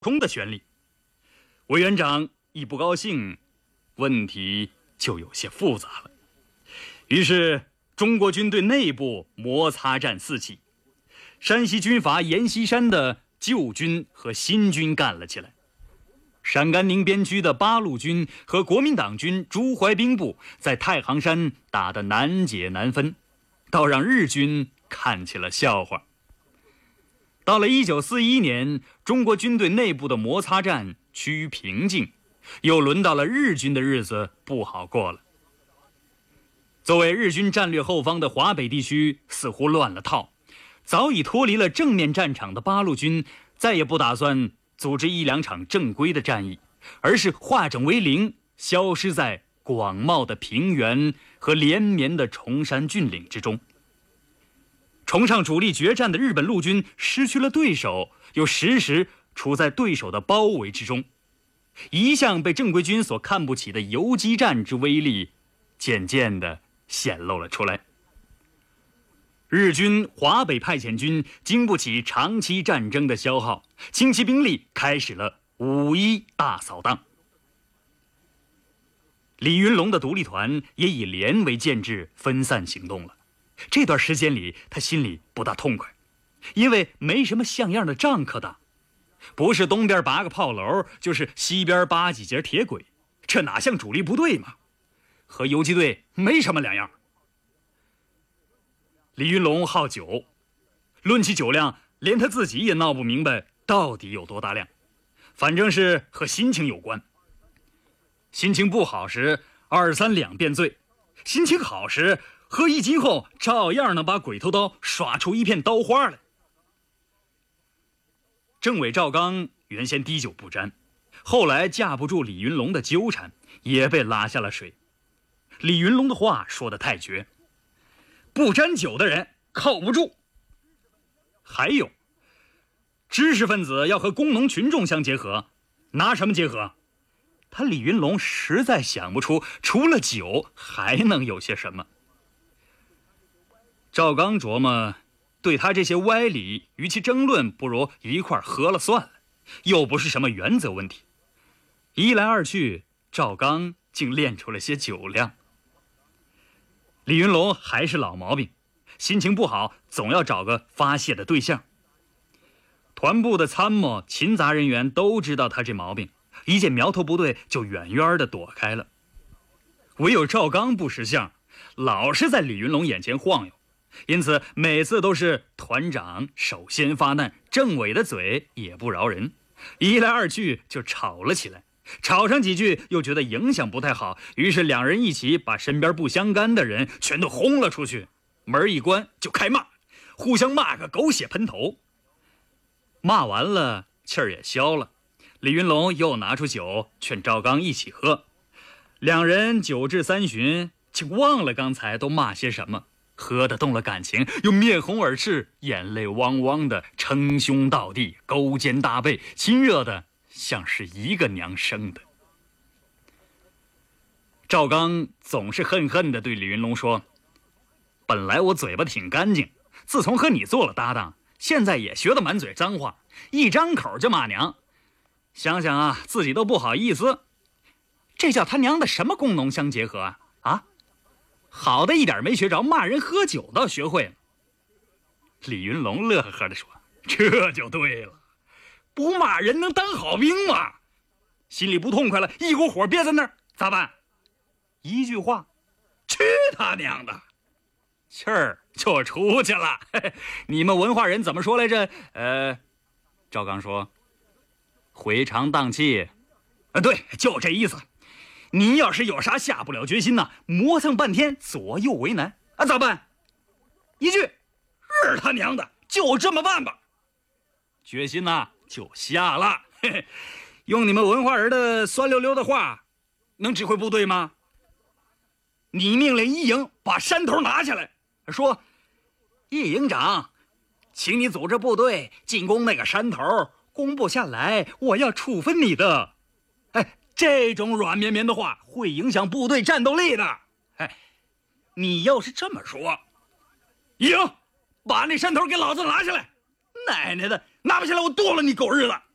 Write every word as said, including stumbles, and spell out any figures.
冲的权利。委员长一不高兴，问题就有些复杂了。于是中国军队内部摩擦战四起，山西军阀阎锡山的旧军和新军干了起来。陕甘宁边区的八路军和国民党军朱怀兵部在太行山打得难解难分，倒让日军看起了笑话。到了一九四一年，中国军队内部的摩擦战趋于平静，又轮到了日军的日子不好过了。作为日军战略后方的华北地区似乎乱了套，早已脱离了正面战场的八路军再也不打算组织一两场正规的战役，而是化整为零，消失在广袤的平原和连绵的崇山峻岭之中。崇尚主力决战的日本陆军失去了对手，又时时处在对手的包围之中，一向被正规军所看不起的游击战之威力渐渐地显露了出来。日军华北派遣军经不起长期战争的消耗，轻骑兵力开始了五一大扫荡。李云龙的独立团也以连为建制，分散行动了。这段时间里，他心里不大痛快，因为没什么像样的仗可打，不是东边拔个炮楼，就是西边扒几节铁轨，这哪像主力部队嘛？和游击队没什么两样。李云龙好酒，论起酒量，连他自己也闹不明白到底有多大量，反正是和心情有关。心情不好时，二三两便醉；心情好时，喝一斤后，照样能把鬼头刀耍出一片刀花来。政委赵刚原先滴酒不沾，后来架不住李云龙的纠缠，也被拉下了水。李云龙的话说得太绝，不沾酒的人靠不住。还有，知识分子要和工农群众相结合，拿什么结合？他李云龙实在想不出除了酒还能有些什么。赵刚琢磨，对他这些歪理，与其争论，不如一块喝了算了，又不是什么原则问题。一来二去，赵刚竟练出了些酒量。李云龙还是老毛病，心情不好总要找个发泄的对象。团部的参谋、勤杂人员都知道他这毛病，一见苗头不对就远远地躲开了。唯有赵刚不识相，老是在李云龙眼前晃悠，因此每次都是团长首先发难，政委的嘴也不饶人，一来二去就吵了起来。吵上几句又觉得影响不太好，于是两人一起把身边不相干的人全都轰了出去，门一关就开骂，互相骂个狗血喷头。骂完了，气儿也消了，李云龙又拿出酒劝赵刚一起喝，两人酒至三巡，竟忘了刚才都骂些什么，喝得动了感情，又面红耳赤，眼泪汪汪的，称兄道弟，勾肩搭背，亲热的像是一个娘生的。赵刚总是恨恨地对李云龙说，本来我嘴巴挺干净，自从和你做了搭档，现在也学得满嘴脏话，一张口就骂娘，想想啊，自己都不好意思。这叫他娘的什么工农相结合啊？啊，好的一点没学着，骂人喝酒倒学会了。李云龙乐呵呵地说，这就对了，不骂人能当好兵吗？心里不痛快了，一股火憋在那儿，咋办？一句话，去他娘的，气儿就出去了。你们文化人怎么说来着？呃，赵刚说，回肠荡气。啊，对，就这意思。你要是有啥下不了决心呢，磨蹭半天，左右为难啊，咋办？一句，日他娘的，就这么办吧。决心呢就下了。嘿嘿，用你们文化人的酸溜溜的话，能指挥部队吗？你命令一营把山头拿下来，说，一营长，请你组织部队进攻那个山头，攻不下来，我要处分你的。哎，这种软绵绵的话会影响部队战斗力的。哎，你要是这么说，一营把那山头给老子拿下来，奶奶的，拿不下来我剁了你狗日子。